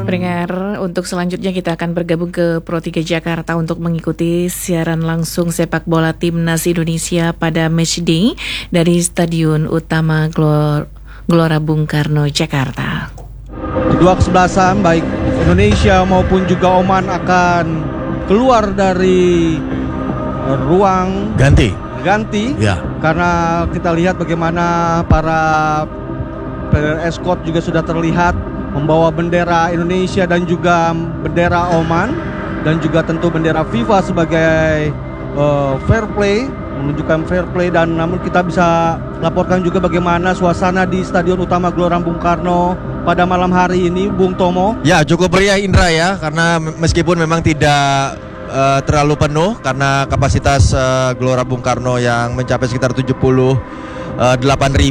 Pendengar, untuk selanjutnya kita akan bergabung ke Pro 3 Jakarta untuk mengikuti siaran langsung sepak bola Timnas Indonesia pada matchday dari Stadion Utama Gelora Bung Karno, Jakarta. Kedua kesebelasan baik Indonesia maupun juga Oman akan keluar dari ruang ganti ya. Karena kita lihat bagaimana para player escort juga sudah terlihat membawa bendera Indonesia dan juga bendera Oman dan juga tentu bendera FIFA sebagai fair play, menunjukkan fair play. Dan namun kita bisa laporkan juga bagaimana suasana di Stadion Utama Gelora Bung Karno pada malam hari ini, Bung Tomo. Ya, cukup meriah Indra ya, karena meskipun memang tidak terlalu penuh karena kapasitas Gelora Bung Karno yang mencapai sekitar 8.000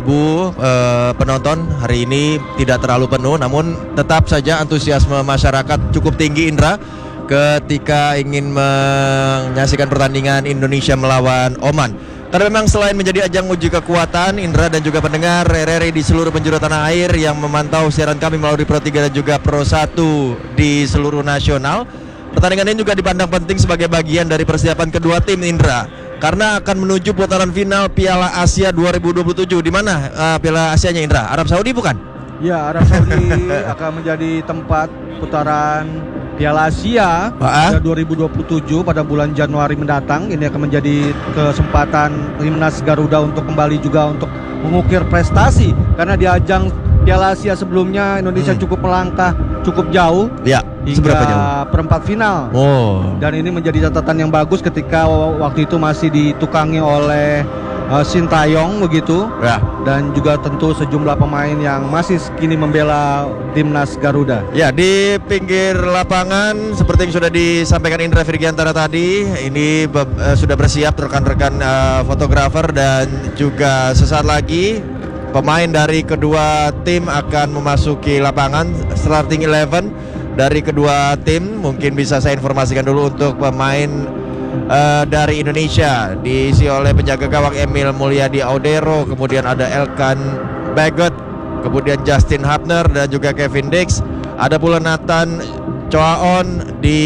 penonton hari ini tidak terlalu penuh, namun tetap saja antusiasme masyarakat cukup tinggi Indra ketika ingin menyaksikan pertandingan Indonesia melawan Oman. Karena memang selain menjadi ajang uji kekuatan, Indra dan juga pendengar RRI di seluruh penjuru tanah air yang memantau siaran kami melalui Pro 3 dan juga Pro 1 di seluruh nasional, pertandingan ini juga dipandang penting sebagai bagian dari persiapan kedua tim Indra, karena akan menuju putaran final Piala Asia 2027. Di mana Piala Asianya Indra? Arab Saudi bukan? Ya, Arab Saudi akan menjadi tempat putaran Piala Asia pada 2027 pada bulan Januari mendatang. Ini akan menjadi kesempatan Timnas Garuda untuk kembali juga untuk mengukir prestasi, karena di ajang Piala Asia sebelumnya Indonesia cukup melangkah cukup jauh ya, hingga perempat final. Dan ini menjadi catatan yang bagus ketika waktu itu masih ditukangi oleh Sintayong begitu ya. Dan juga tentu sejumlah pemain yang masih kini membela Timnas Garuda. Ya, di pinggir lapangan seperti yang sudah disampaikan Indra Virgiantara tadi, ini sudah bersiap rekan-rekan fotografer, dan juga sesaat lagi pemain dari kedua tim akan memasuki lapangan. Starting 11 dari kedua tim mungkin bisa saya informasikan dulu. Untuk pemain dari Indonesia diisi oleh penjaga gawang Emil Mulyadi Audero, kemudian ada Elkan Bagot, kemudian Justin Hapner dan juga Kevin Dix. Ada pula Nathan Choaon. Di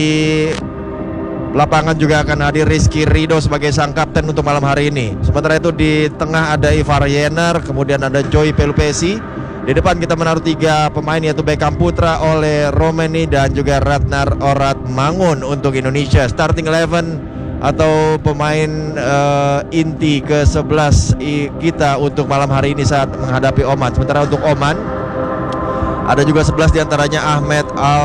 lapangan juga akan hadir Rizky Rido sebagai sang kapten untuk malam hari ini. Sementara itu di tengah ada Ivar Yener, kemudian ada Joy Pelupesi. Di depan kita menaruh 3 pemain, yaitu Beckham Putra, Ole Romeni dan juga Ratnar Orat Mangun untuk Indonesia. Starting 11 atau pemain inti ke-11 kita untuk malam hari ini saat menghadapi Oman. Sementara untuk Oman ada juga 11 diantaranya Ahmed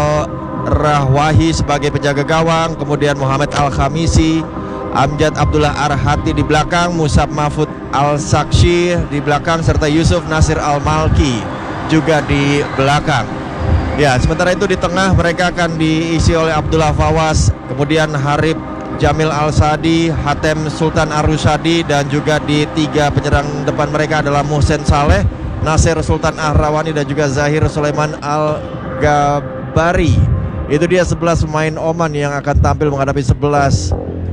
Al-Rahwahi sebagai penjaga gawang, kemudian Muhammad Al-Khamisi, Amjad Abdullah Arhati di belakang, Musab Mahfud Al-Sakshi di belakang, serta Yusuf Nasir Al-Malki juga di belakang. Ya, sementara itu di tengah mereka akan diisi oleh Abdullah Fawas, kemudian Harib Jamil Al-Sadi, Hatem Sultan Arusadi, dan juga di 3 penyerang depan mereka adalah Muhsen Saleh, Nasir Sultan Ahrawani dan juga Zahir Sulaiman Al-Gabari. Itu dia 11 pemain Oman yang akan tampil menghadapi 11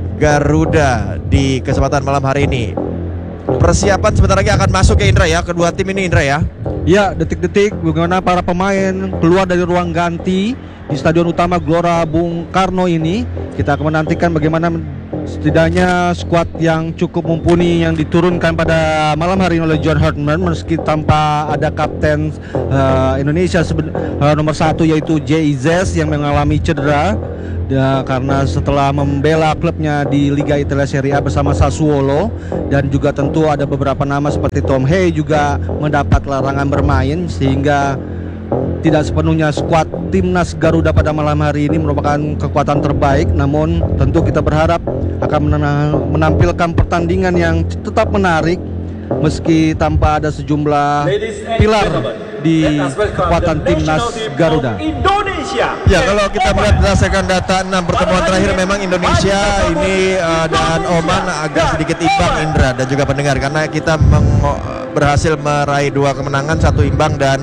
Garuda di kesempatan malam hari ini. Persiapan sebentar lagi akan masuk ya Indra ya, kedua tim ini Indra ya. Ya, detik-detik bagaimana para pemain keluar dari ruang ganti di Stadion Utama Gelora Bung Karno ini. Kita akan menantikan bagaimana setidaknya skuad yang cukup mumpuni yang diturunkan pada malam hari ini oleh John Hartman, meski tanpa ada kapten Indonesia nomor 1 yaitu J.I.Z yang mengalami cedera karena setelah membela klubnya di Liga Italia Serie A bersama Sassuolo. Dan juga tentu ada beberapa nama seperti Tom Hay juga mendapat larangan bermain, sehingga tidak sepenuhnya skuad Timnas Garuda pada malam hari ini merupakan kekuatan terbaik. Namun tentu kita berharap akan menampilkan pertandingan yang tetap menarik meski tanpa ada sejumlah pilar di kekuatan Timnas Garuda. Ya, kalau kita melihat berdasarkan data 6 pertemuan terakhir, memang Indonesia ini dan Oman agak sedikit imbang Indra dan juga pendengar, karena kita berhasil meraih 2 kemenangan, 1 imbang dan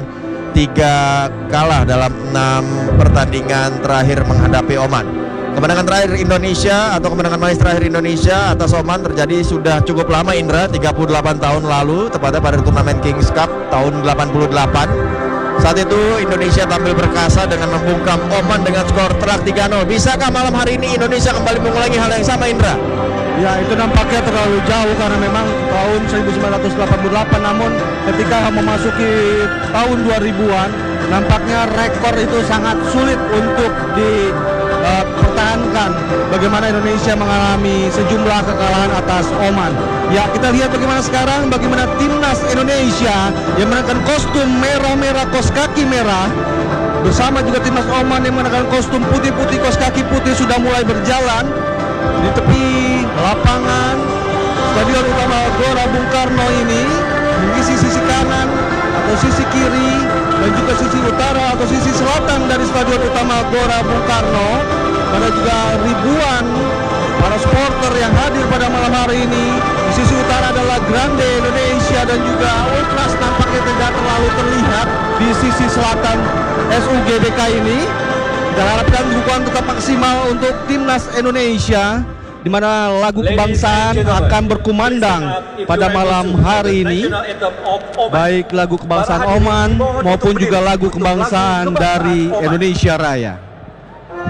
3 kalah dalam 6 pertandingan terakhir menghadapi Oman. Kemenangan terakhir Indonesia atau kemenangan manis terakhir Indonesia atas Oman terjadi sudah cukup lama Indra, 38 tahun lalu, tepatnya pada turnamen Kings Cup tahun 88. Saat itu Indonesia tampil perkasa dengan membungkam Oman dengan skor telak 3-0. Bisakah malam hari ini Indonesia kembali mengulangi hal yang sama, Indra? Ya, itu nampaknya terlalu jauh karena memang tahun 1988, namun ketika memasuki tahun 2000-an nampaknya rekor itu sangat sulit untuk dipertahankan. Bagaimana Indonesia mengalami sejumlah kekalahan atas Oman. Ya, kita lihat bagaimana sekarang, bagaimana timnas Indonesia yang mengenakan kostum merah-merah, kaos kaki merah, bersama juga timnas Oman yang mengenakan kostum putih-putih, kaos kaki putih sudah mulai berjalan di tepi lapangan Stadion Utama Gelora Bung Karno ini, mengisi sisi kanan atau sisi kiri dan juga sisi utara atau sisi selatan dari Stadion Utama Gelora Bung Karno. Ada juga ribuan para supporter yang hadir pada malam hari ini. Di sisi utara adalah Grande Indonesia dan juga Ultras nampaknya tidak terlalu terlihat di sisi selatan SUGBK ini. Kita harapkan dukungan tetap maksimal untuk timnas Indonesia, di mana lagu kebangsaan akan berkumandang pada malam hari ini, baik lagu kebangsaan Oman maupun juga lagu kebangsaan dari Indonesia Raya.